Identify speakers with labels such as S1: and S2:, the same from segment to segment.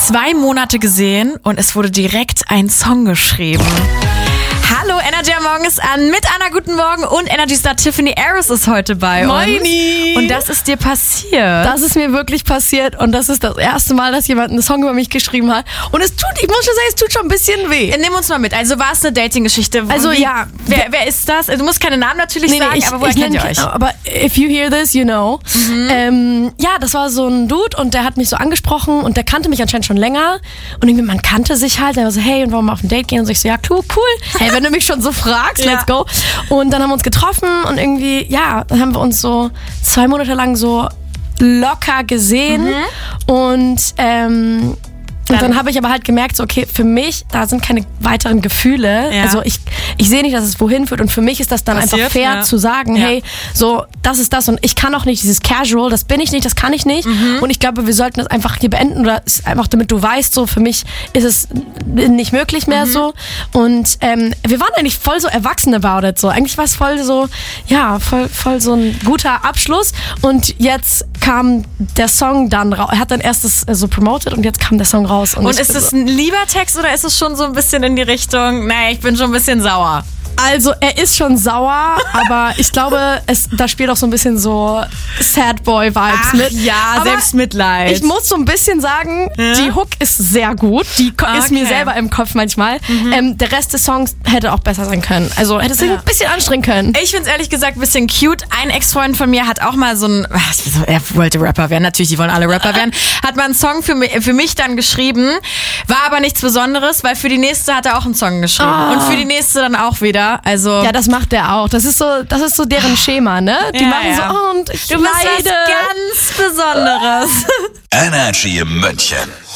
S1: 2 Monate gesehen und es wurde direkt ein Song geschrieben. Hallo, Energy am Morgen ist an mit Anna, guten Morgen und Energy-Star Tiffany Harris ist heute bei
S2: Moini.
S1: uns. Und das ist dir passiert.
S2: Das ist mir wirklich passiert und das ist das erste Mal, dass jemand einen Song über mich geschrieben hat. Und ich muss schon sagen, es tut schon ein bisschen weh.
S1: Nimm uns mal mit. Also war es eine Dating-Geschichte?
S2: Also ja.
S1: Wer ist das? Du musst keine Namen natürlich sagen, aber woher kennt ihr euch?
S2: Aber if you hear this, you know. Ja, das war so ein Dude und der hat mich so angesprochen und der kannte mich anscheinend schon länger. Und irgendwie, man kannte sich halt. Der war so, hey, und wollen wir auf ein Date gehen? Und so, ich so, ja, cool. Hey, wenn du mich schon so fragst, let's go. Und dann haben wir uns getroffen und irgendwie, ja, dann haben wir uns so 2 Monate lang so locker gesehen und dann habe ich aber halt gemerkt, so, okay, für mich, da sind keine weiteren Gefühle. Ja. Also ich sehe nicht, dass es wohin führt und für mich ist das dann einfach fair zu sagen, hey, so, das ist das und ich kann auch nicht dieses Casual, das bin ich nicht, das kann ich nicht und ich glaube, wir sollten das einfach hier beenden oder einfach, damit du weißt, so, für mich ist es nicht möglich mehr so und wir waren eigentlich voll so erwachsen about it, so, eigentlich war es voll so, ja, voll so ein guter Abschluss und jetzt kam der Song dann raus, er hat dann erst das so promoted und jetzt kam der Song raus. Und
S1: ist es ein lieber Text oder ist es schon so ein bisschen in die Richtung, naja, ich bin schon ein bisschen sauer?
S2: Also, er ist schon sauer, aber ich glaube, da spielt auch so ein bisschen so Sad Boy-Vibes mit.
S1: Ja, aber Selbstmitleid.
S2: Ich muss so ein bisschen sagen, die Hook ist sehr gut. Die ist mir selber im Kopf manchmal. Der Rest des Songs hätte auch besser sein können. Also, hätte es ein bisschen anstrengen können.
S1: Ich finde es ehrlich gesagt ein bisschen cute. Ein Ex-Freund von mir hat auch mal er wollte Rapper werden. Natürlich, die wollen alle Rapper werden. Hat mal einen Song für mich dann geschrieben. War aber nichts Besonderes, weil für die nächste hat er auch einen Song geschrieben. Und für die nächste dann auch wieder. Also
S2: ja, das macht der auch. Das ist so deren Schema, ne? Die machen so, und ich
S1: du bist was ganz Besonderes.
S3: Energy München.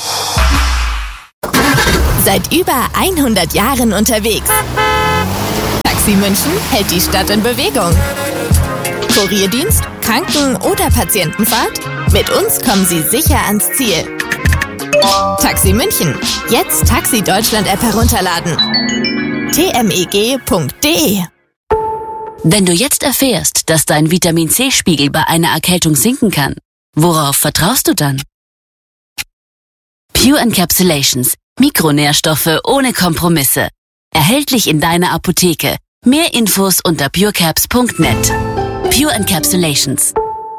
S4: Seit über 100 Jahren unterwegs. Taxi München hält die Stadt in Bewegung. Kurierdienst, Kranken- oder Patientenfahrt? Mit uns kommen Sie sicher ans Ziel. Taxi München. Jetzt Taxi Deutschland App herunterladen. tmeg.de.
S5: Wenn du jetzt erfährst, dass dein Vitamin-C-Spiegel bei einer Erkältung sinken kann, worauf vertraust du dann? Pure Encapsulations. Mikronährstoffe ohne Kompromisse. Erhältlich in deiner Apotheke. Mehr Infos unter purecaps.net. Pure Encapsulations.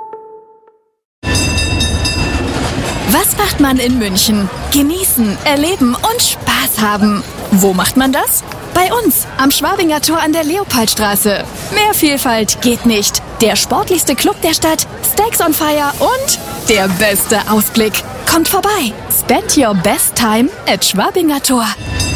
S6: Was macht man in München? Genießen, erleben und Spaß haben. Wo macht man das? Bei uns, am Schwabinger Tor an der Leopoldstraße. Mehr Vielfalt geht nicht. Der sportlichste Club der Stadt, Steaks on Fire und der beste Ausblick. Kommt vorbei. Spend your best time at Schwabinger Tor.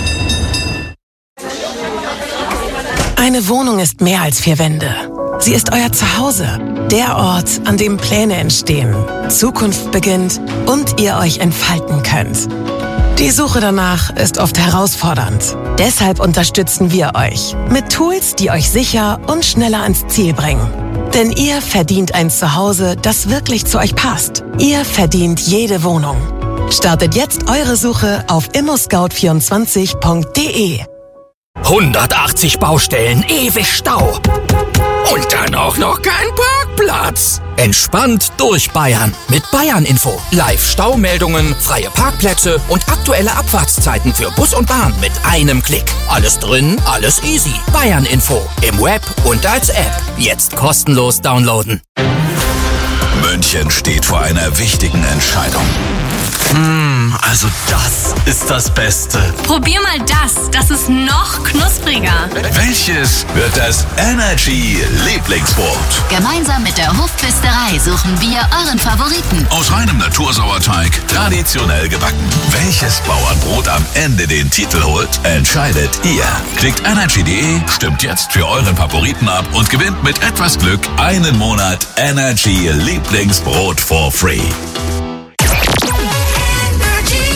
S7: Eine Wohnung ist mehr als 4 Wände. Sie ist euer Zuhause. Der Ort, an dem Pläne entstehen, Zukunft beginnt und ihr euch entfalten könnt. Die Suche danach ist oft herausfordernd. Deshalb unterstützen wir euch mit Tools, die euch sicher und schneller ans Ziel bringen. Denn ihr verdient ein Zuhause, das wirklich zu euch passt. Ihr verdient jede Wohnung. Startet jetzt eure Suche auf immoscout24.de.
S8: 180 Baustellen, ewig Stau. Und dann auch noch kein Parkplatz. Entspannt durch Bayern mit Bayern Info. Live-Staumeldungen, freie Parkplätze und aktuelle Abfahrtszeiten für Bus und Bahn mit einem Klick. Alles drin, alles easy. Bayern Info. Im Web und als App. Jetzt kostenlos downloaden.
S3: München steht vor einer wichtigen Entscheidung.
S9: Also das ist das Beste.
S10: Probier mal das. Das ist noch knuspriger.
S3: Welches wird das Energy Lieblingsbrot?
S5: Gemeinsam mit der Hofpfisterei suchen wir euren Favoriten.
S3: Aus reinem Natursauerteig, traditionell gebacken. Welches Bauernbrot am Ende den Titel holt, entscheidet ihr. Klickt energy.de, stimmt jetzt für euren Favoriten ab und gewinnt mit etwas Glück einen Monat Energy Lieblingsbrot for free.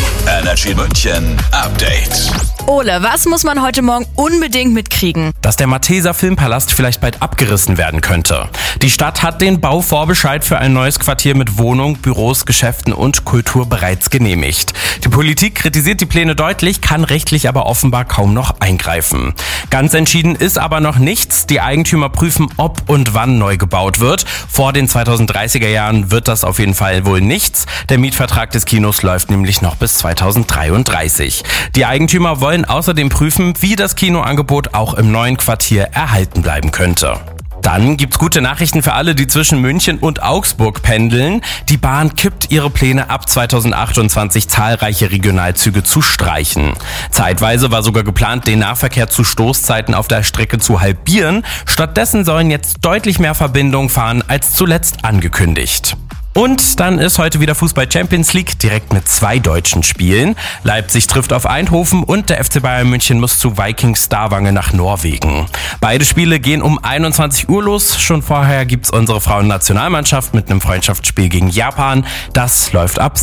S3: Energy München Update.
S1: Ole, was muss man heute Morgen unbedingt mitkriegen?
S11: Dass der Malteser Filmpalast vielleicht bald abgerissen werden könnte. Die Stadt hat den Bauvorbescheid für ein neues Quartier mit Wohnung, Büros, Geschäften und Kultur bereits genehmigt. Die Politik kritisiert die Pläne deutlich, kann rechtlich aber offenbar kaum noch eingreifen. Ganz entschieden ist aber noch nichts. Die Eigentümer prüfen, ob und wann neu gebaut wird. Vor den 2030er Jahren wird das auf jeden Fall wohl nichts. Der Mietvertrag des Kinos läuft nämlich noch bis 2033. Die Eigentümer wollen außerdem prüfen, wie das Kinoangebot auch im neuen Quartier erhalten bleiben könnte. Dann gibt's gute Nachrichten für alle, die zwischen München und Augsburg pendeln. Die Bahn kippt ihre Pläne ab 2028 zahlreiche Regionalzüge zu streichen. Zeitweise war sogar geplant, den Nahverkehr zu Stoßzeiten auf der Strecke zu halbieren. Stattdessen sollen jetzt deutlich mehr Verbindungen fahren als zuletzt angekündigt. Und dann ist heute wieder Fußball Champions League, direkt mit 2 deutschen Spielen. Leipzig trifft auf Eindhoven und der FC Bayern München muss zu Vikings Stavanger nach Norwegen. Beide Spiele gehen um 21 Uhr los. Schon vorher gibt's unsere Frauennationalmannschaft mit einem Freundschaftsspiel gegen Japan. Das läuft ab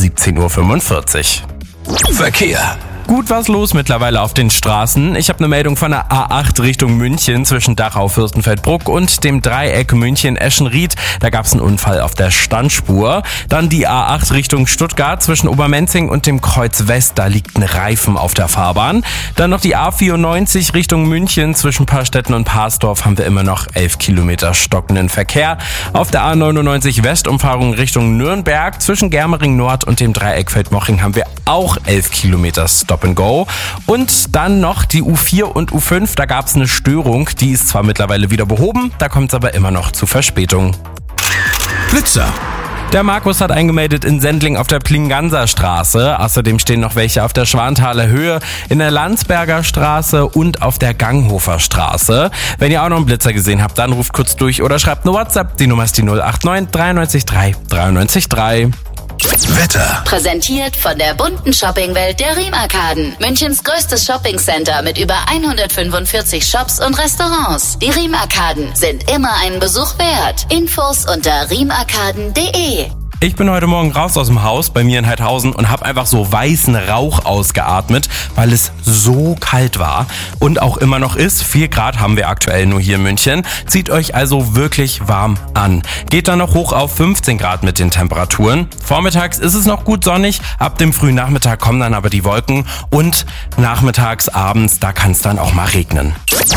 S11: 17:45 Uhr.
S3: Verkehr.
S11: Gut was los mittlerweile auf den Straßen. Ich habe eine Meldung von der A8 Richtung München zwischen Dachau, Fürstenfeldbruck und dem Dreieck München-Eschenried. Da gab es einen Unfall auf der Standspur. Dann die A8 Richtung Stuttgart zwischen Obermenzing und dem Kreuz West. Da liegt ein Reifen auf der Fahrbahn. Dann noch die A94 Richtung München zwischen Parstetten und Parsdorf haben wir immer noch 11 Kilometer stockenden Verkehr. Auf der A99 Westumfahrung Richtung Nürnberg zwischen Germering Nord und dem Dreieck Feldmoching haben wir auch 11 Kilometer Stop and Go. Und dann noch die U4 und U5, da gab es eine Störung, die ist zwar mittlerweile wieder behoben, da kommt es aber immer noch zu Verspätung.
S3: Blitzer.
S11: Der Markus hat eingemeldet in Sendling auf der Plinganser Straße. Außerdem stehen noch welche auf der Schwanthaler Höhe, in der Landsberger Straße und auf der Ganghofer Straße. Wenn ihr auch noch einen Blitzer gesehen habt, dann ruft kurz durch oder schreibt eine WhatsApp. Die Nummer ist die 089 93 3 93 3.
S3: Wetter.
S5: Präsentiert von der bunten Shoppingwelt der Riem-Arkaden. Münchens größtes Shoppingcenter mit über 145 Shops und Restaurants. Die Riem-Arkaden sind immer einen Besuch wert. Infos unter riemarkaden.de.
S11: Ich bin heute Morgen raus aus dem Haus bei mir in Heidhausen und habe einfach so weißen Rauch ausgeatmet, weil es so kalt war und auch immer noch ist. 4 Grad haben wir aktuell nur hier in München. Zieht euch also wirklich warm an. Geht dann noch hoch auf 15 Grad mit den Temperaturen. Vormittags ist es noch gut sonnig, ab dem frühen Nachmittag kommen dann aber die Wolken und nachmittags, abends, da kann es dann auch mal regnen.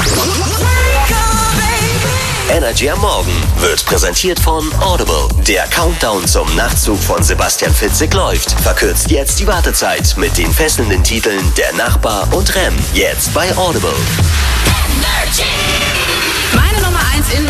S12: Energy am Morgen wird präsentiert von Audible. Der Countdown zum Nachtzug von Sebastian Fitzek läuft. Verkürzt jetzt die Wartezeit mit den fesselnden Titeln Der Nachbar und Rem. Jetzt bei Audible.
S10: Meine Nummer 1 in